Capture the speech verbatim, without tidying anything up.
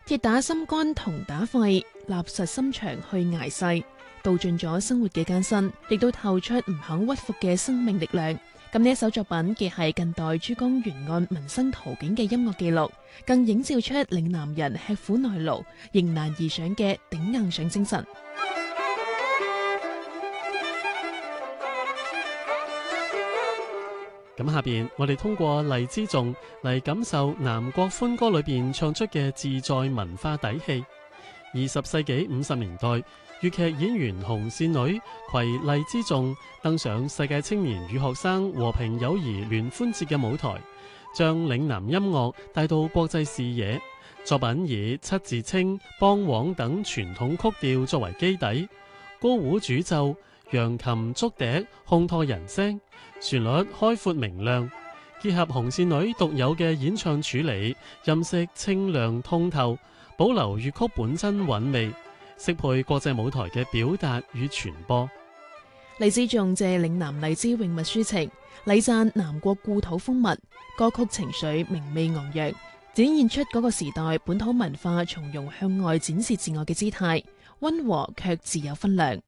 鐵打心肝銅打肺，立實心腸去捱世，道盡咗生活嘅艱辛，亦都透出唔肯屈服嘅生命力量。咁呢一首作品既係近代珠江沿岸民生圖景嘅音樂記錄，更映照出嶺南人吃苦耐勞、迎難而上嘅頂硬上精神。 咁下邊我哋通過荔枝頌嚟感受南國歡歌裏邊唱出嘅自在文化底氣。二十世紀五十年代，粵劇演員紅線女攜荔枝頌登上世界青年與學生和平友誼聯歡節嘅舞台，將嶺南音樂帶到國際視野。作品以七字清、梆黃等傳統曲調作為基底，高胡主奏、揚琴竹笛烘托人聲，旋律開闊明亮，結合紅線女獨有嘅演唱處理，音色清亮通透，保留粵曲本真韻味，適配國際舞台嘅表達與傳播。 荔枝頌借嶺南荔枝詠物抒情，禮讚南國故土風物，歌曲情緒明媚昂揚，展現出嗰個時代本土文化從容向外展示自我嘅姿態，溫和卻自有分量。